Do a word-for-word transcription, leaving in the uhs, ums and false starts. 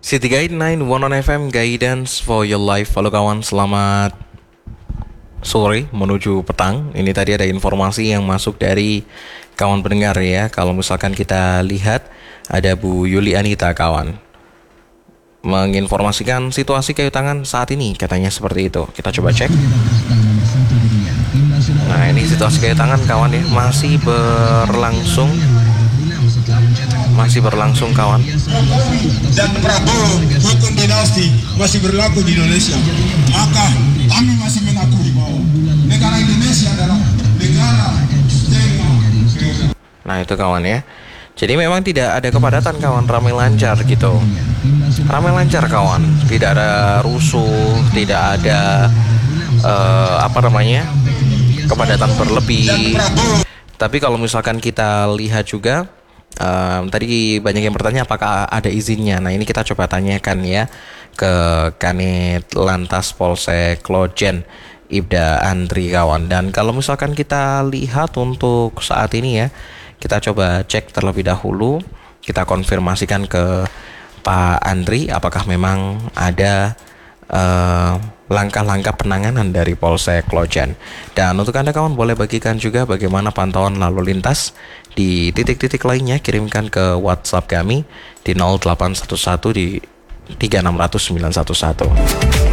City Guide sembilan puluh satu F M, Guidance for your life. Halo kawan, selamat sore menuju petang. Ini tadi ada informasi yang masuk dari kawan pendengar ya. Kalau misalkan kita lihat, ada Bu Yuli Anita kawan menginformasikan situasi kayu tangan saat ini, katanya seperti itu. Kita coba cek. Nah, ini situasi kayu tangan kawan ya, masih berlangsung. Masih berlangsung kawan. Dan Prabowo hukum dinasti masih berlaku di Indonesia. Maka kami masih mengakui bahwa negara Indonesia adalah negara setengah. Nah itu kawan ya. Jadi memang tidak ada kepadatan kawan, ramai lancar gitu. Ramai lancar kawan, tidak ada rusuh, tidak ada uh, apa namanya kepadatan berlebih. Tapi kalau misalkan kita lihat juga, Um, tadi banyak yang bertanya apakah ada izinnya. Nah ini kita coba tanyakan ya ke Kanit Lantas Polsek Klojen Ibda Andri kawan. Dan kalau misalkan kita lihat untuk saat ini ya, kita coba cek terlebih dahulu. Kita konfirmasikan ke Pak Andri apakah memang ada uh, langkah-langkah penanganan dari Polsek Klojen. Dan untuk Anda kawan, boleh bagikan juga bagaimana pantauan lalu lintas di titik-titik lainnya. Kirimkan ke WhatsApp kami di nol delapan satu satu di tiga enam nol nol sembilan satu satu.